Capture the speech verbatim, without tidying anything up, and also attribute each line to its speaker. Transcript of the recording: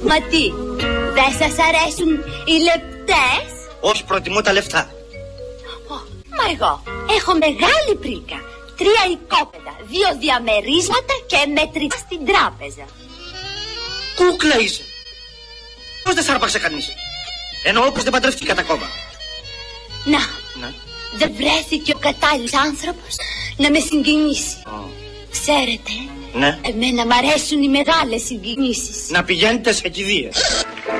Speaker 1: Μα τι, δεν σας αρέσουν οι λεπτές?
Speaker 2: Όχι, προτιμώ τα λεφτά.
Speaker 1: Ω, μα εγώ έχω μεγάλη πρίκα. Τρία οικόπεδα, δύο διαμερίσματα και μέτρητα στην τράπεζα.
Speaker 2: Κούκλα είσαι. Πώς δεν σ' άρπαξε κανείς? Εννοώ πως δεν παντρεύτηκατε ακόμα.
Speaker 1: Να,
Speaker 2: ναι.
Speaker 1: Δεν βρέθηκε ο κατάλληλος άνθρωπος να με συγκινήσει.
Speaker 2: Oh.
Speaker 1: Ξέρετε,
Speaker 2: ναι.
Speaker 1: Εμένα μ' αρέσουν οι μεγάλες συγκινήσεις.
Speaker 2: Να πηγαίνετε σε κηδείες.